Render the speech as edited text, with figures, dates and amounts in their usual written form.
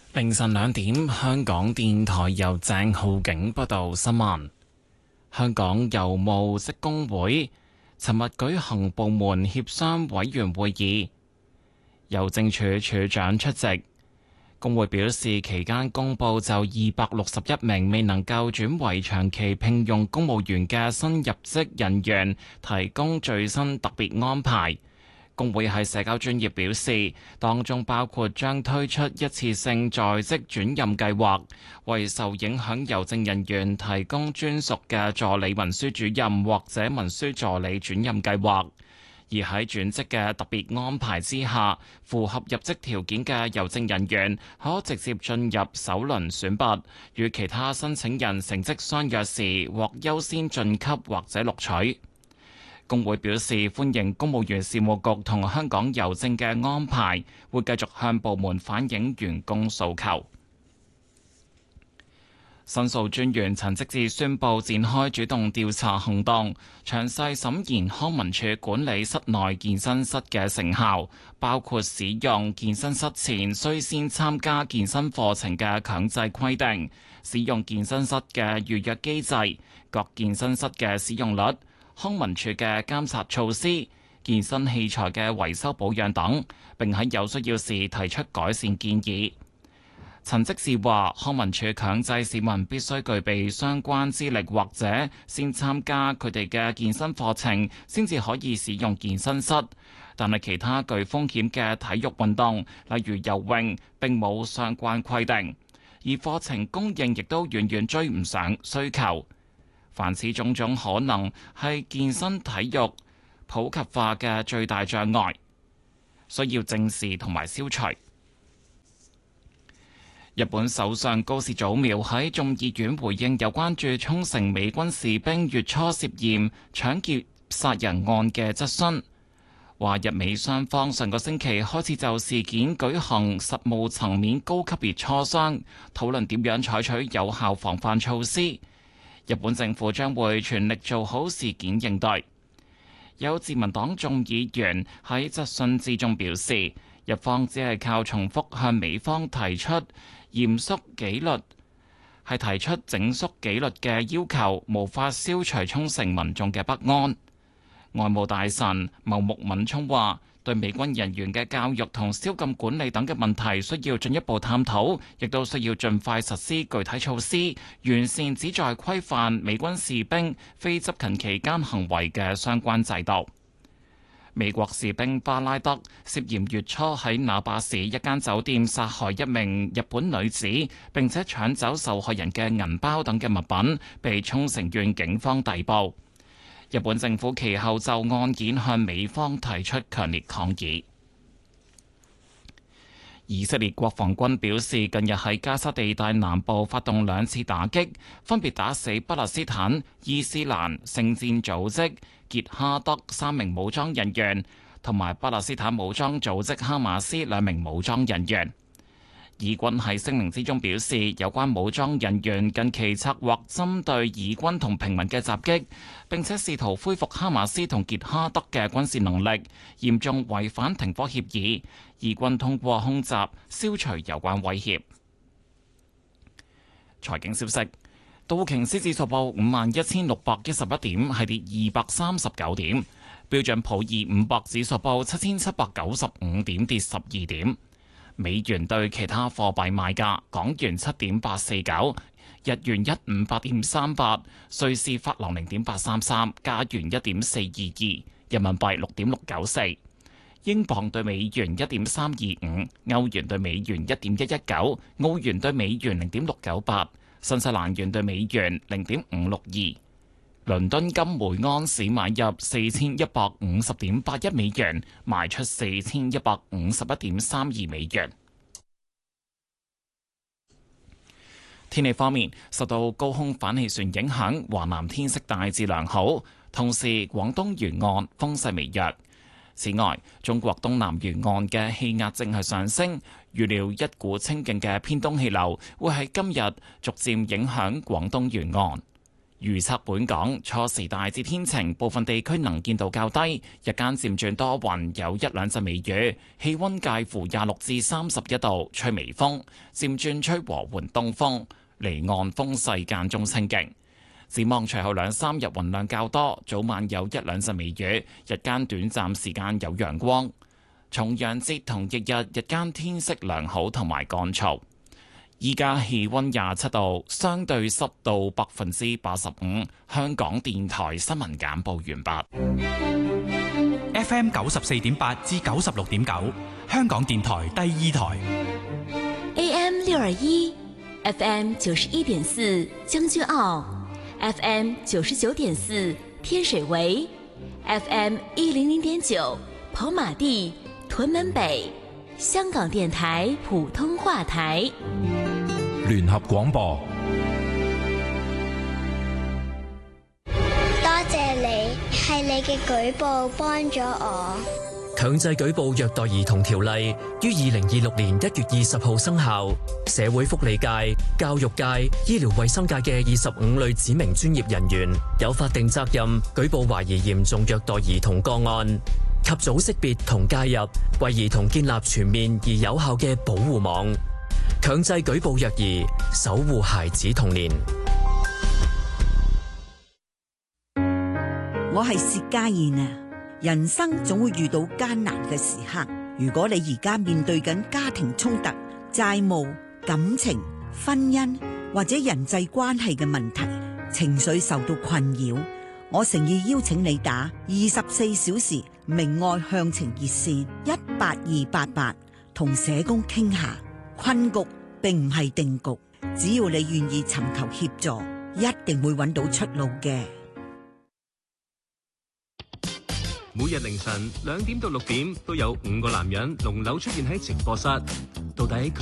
凌晨2點，香港電台由鄭浩景報道新聞。香港郵務職工會尋日舉行部門協商委員會議，郵政署署長出席。工會表示，期間公佈就261名未能夠轉為長期聘用公務員嘅新入職人員提供最新特別安排。工會喺社交專頁表示，當中包括將推出一次性在職轉任計劃，為受影響郵政人員提供專屬嘅助理文書主任或者文書助理轉任計劃。而喺轉職嘅特別安排之下，符合入職條件嘅郵政人員可直接進入首輪選拔，與其他申請人成績相若時獲優先晉級或者錄取。工會表示歡迎公務員事務局同香港郵政嘅安排，會繼續向部門反映員工訴求。申訴專員陳積志宣布展開主動調查行動，詳細審研康文署管理室內健身室嘅成效，包括使用健身室前須先參加健身課程嘅強制規定、使用健身室嘅預約機制、各健身室嘅使用率、康文署嘅監察措施、健身器材嘅維修保養等，並喺有需要時提出改善建議。陳積志話，康文署強制市民必須具備相關資歷或者先參加佢哋嘅健身課程，先至可以使用健身室。但係其他具風險嘅體育運動，例如游泳，並冇相關規定，而課程供應亦都遠遠追唔上需求。凡此種種可能係健身體育普及化嘅最大障礙，需要正視同埋消除。日本首相高市早苗喺眾議院回應有關駐沖繩美軍士兵月初涉嫌搶劫殺人案嘅質詢，話日美雙方上個星期開始就事件舉行實務層面高級別磋商，討論點樣採取有效防範措施。日本政府將會全力做好事件應對。有自民黨眾議員喺質詢之中表示，日方只係靠重複向美方提出嚴肅紀律，係提出整肅紀律嘅要求，無法消除沖繩民眾嘅不安。外務大臣茂木敏充話，對美軍人員嘅教育同宵禁管理等嘅問題需要進一步探討，亦都需要盡快實施具體措施，完善旨在規範美軍士兵非執勤期間行為嘅相關制度。美國士兵巴拉德涉嫌月初喺那霸市一間酒店殺害一名日本女子，並且搶走受害人嘅銀包等嘅物品，被沖繩縣警方逮捕。日本政府其後就案件向美方提出強烈抗議。以色列國防軍表示，近日喺加沙地帶南部發動2次打擊，分別打死巴勒斯坦伊斯蘭聖戰組織傑哈德3名武裝人員，同埋巴勒斯坦武裝組織哈馬斯2名武裝人員。以軍喺聲明之中表示，有關武裝人員近期策劃針對以軍同平民嘅襲擊，並且試圖恢復哈馬斯同傑哈德嘅軍事能力，嚴重違反停火協議。以軍通過空襲消除有關威脅。財經消息，道瓊斯指數報51,611點，係跌239點；標準普爾500指數報7,795點，跌12點。美元對其他貨幣賣價：港元7.849，日元158.38，瑞士法郎0.833，加元1.422，人民幣6.694，英鎊對美元1.325，歐元對美元1.119，澳元對美元0.698，新西蘭元對美元0.562。倫敦金每盎司買入4150.81美元，賣出4151.32美元。天氣方面，受到高空反氣旋影響，華南天色大致良好，同時廣東沿岸風勢微弱。此外，中國東南沿岸嘅氣壓正係上升，預料一股清勁嘅偏東氣流會喺今日逐漸影響廣東沿岸。 預測本港初時大致天晴，部分地區能見度較低，日間漸轉多雲，有一兩陣微雨，氣溫介乎26至31度，吹微風，漸轉吹和緩東風，離岸風勢間中清勁。展望隨後兩三日雲量較多，早晚有一兩陣微雨，日間短暫時間有陽光。重陽節同翌日日間天色良好同埋乾燥。依家氣溫27度，相對濕度85%。香港電台新聞簡報完畢。 FM 94.8至96.9，香港電台第二台。 AM 621 FM 91.4將軍澳 FM 99.4天水圍 FM 100.9跑馬地屯門北，香港電台普通話台。 聯合廣播， 多謝你，係你嘅舉報幫咗我。 強制舉報虐待兒童條例於2026年1月20號生效。社會福利界、教育界、醫療衛生界嘅25類指明專業人員有法定責任舉報懷疑嚴重虐待兒童個案，及早識別同介入，為兒童建立全面而有效嘅保護網。強制舉報虐兒，守護孩子童年。 我係薛家燕啊！人生總會遇到艱難嘅時刻，如果你而家面對緊家庭衝突、債務、感情、婚姻或者人際關係嘅問題，情緒受到困擾，我誠意邀請你打24小時明愛向晴熱線18288，同社工傾下。困局並唔係定局，只要你願意尋求協助，一定會揾到出路嘅。 每日凌晨2點到6點都有5個男人輪流出現喺直播室，到底